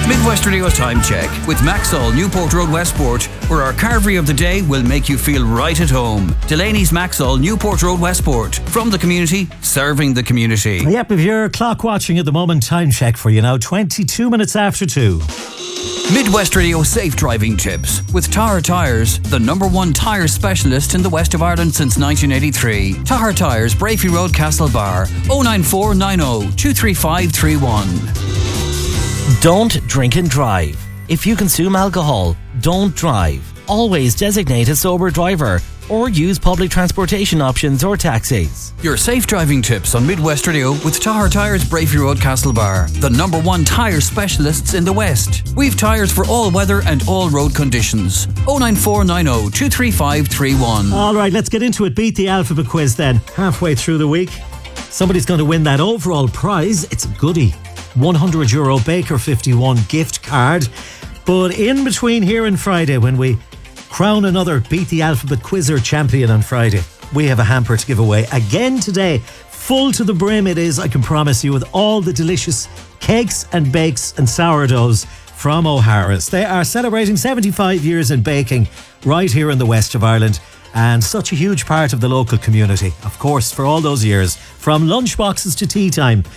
Midwest Radio Time Check with Maxall, Newport Road, Westport, where our carvery of the day will make you feel right at home. Delaney's Maxall, Newport Road, Westport. From the community, serving the community. Yep, if you're clock watching at the moment, time check for you now, 22 minutes after 2. Midwest Radio Safe Driving Tips with Tahar Tyres, the #1 tyre specialist in the west of Ireland since 1983. Tahar Tyres, Brafey Road, Castlebar, 09490 23531. Don't drink and drive. If you consume alcohol, don't drive. Always designate a sober driver or use public transportation options or taxis. Your safe driving tips on Midwest Radio with Tahar Tyres, Brafey Road, Castlebar, the #1 tyre specialists in the West. We've tyres for all weather and all road conditions. 09490 23531. All right, let's get into it. Beat the alphabet quiz then. Halfway through the week, somebody's going to win that overall prize. It's a goodie. €100 Baker 51 gift card. But in between here and Friday, when we crown another Beat the Alphabet Quizzer champion on Friday, we have a hamper to give away again today. Full to the brim it is, I can promise you, with all the delicious cakes and bakes and sourdoughs from O'Hara's. They are celebrating 75 years in baking right here in the west of Ireland, and such a huge part of the local community, of course, for all those years. From lunchboxes to tea time,